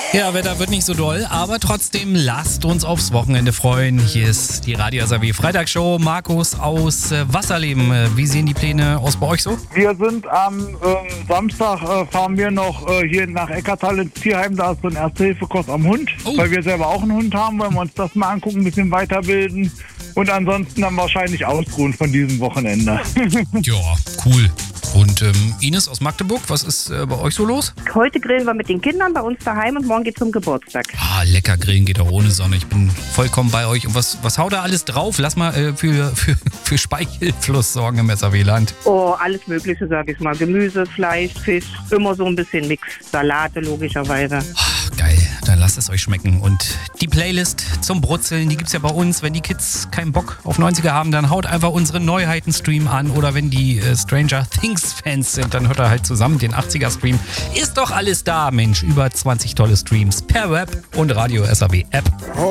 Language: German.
Ja, Wetter wird nicht so doll, aber trotzdem lasst uns aufs Wochenende freuen. Hier ist die Radio SAW Freitagsshow. Markus aus Wasserleben. Wie sehen die Pläne aus bei euch so? Wir sind am Samstag, fahren wir noch hier nach Eckartal ins Tierheim. Da ist so ein Erste-Hilfe-Kurs am Hund, weil wir selber auch einen Hund haben. Wollen wir uns das mal angucken, ein bisschen weiterbilden. Und ansonsten dann wahrscheinlich ausruhen von diesem Wochenende. Ja, cool. Und Ines aus Magdeburg, was ist bei euch so los? Heute grillen wir mit den Kindern bei uns daheim und morgen geht's zum Geburtstag. Ah, lecker grillen geht auch ohne Sonne. Ich bin vollkommen bei euch. Und was haut da alles drauf? Lass mal für Speichelfluss sorgen im SAW-Land. Oh, alles Mögliche, sag ich mal. Gemüse, Fleisch, Fisch, immer so ein bisschen Mix. Salate logischerweise. Ach, geil, dann lasst es euch schmecken. Und die Playlist zum Brutzeln, die gibt's ja bei uns. Wenn die Kids keinen Bock auf 90er haben, dann haut einfach unseren Neuheiten-Stream an. Oder wenn die Stranger Things-Fans sind, dann hört er halt zusammen den 80er-Stream. Ist doch alles da, Mensch. Über 20 tolle Streams per Web und Radio SAW-App.